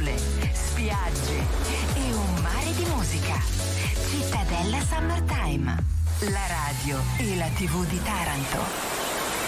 isole, spiagge e un mare di musica. Cittadella Summertime, la radio e la TV di Taranto.